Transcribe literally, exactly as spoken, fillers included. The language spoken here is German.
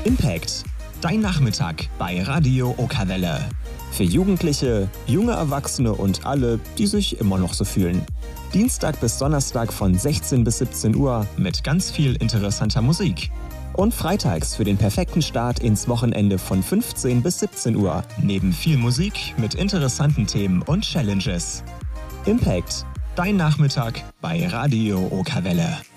Impact. Dein Nachmittag bei Radio Okawelle. Für Jugendliche, junge Erwachsene und alle, die sich immer noch so fühlen. Dienstag bis Donnerstag von sechzehn bis siebzehn Uhr mit ganz viel interessanter Musik. Und freitags für den perfekten Start ins Wochenende von fünfzehn bis siebzehn Uhr. Neben viel Musik mit interessanten Themen und Challenges. Impact. Dein Nachmittag bei Radio Okawelle.